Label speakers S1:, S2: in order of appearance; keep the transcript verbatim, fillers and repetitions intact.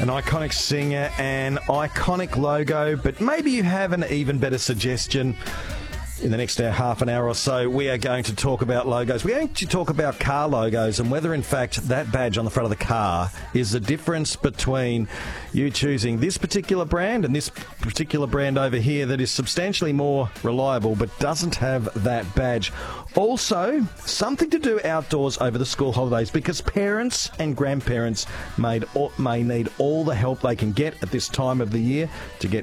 S1: An iconic singer, an iconic logo, but maybe you have an even better suggestion. In the next half an hour or so, we are going to talk about logos. We're going to talk about car logos and whether, in fact, that badge on the front of the car is the difference between you choosing this particular brand and this particular brand over here that is substantially more reliable but doesn't have that badge. Also, something to do outdoors over the school holidays because parents and grandparents may, may need all the help they can get at this time of the year to get